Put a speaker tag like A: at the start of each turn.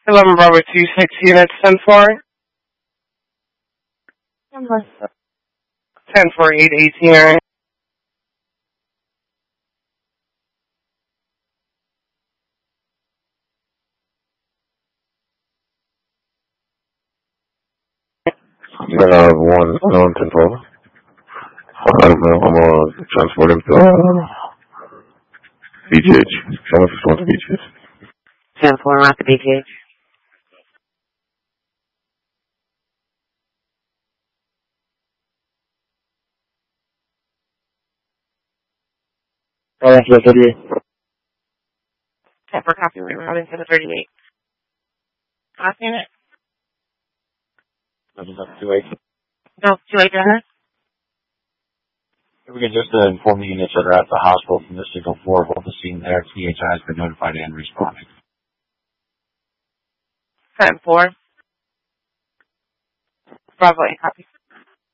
A: 11 Bravo 26 units, 10-4. 10-4, 818.
B: I'm gonna have one on 10-4. I'm gonna transport him to BGH. Someone just wants BGH.
C: 10-4, I'm at the BGH.
D: That's what I did.
A: 10-4, copy, rerouting to the 38. Copying it?
D: That's 2-8.
A: No, 2-8, go ahead.
D: We can just inform the units that are at the hospital from the signal 4 of the scene there. THI has been notified and responding.
A: 10-4. Bravo 8, copy.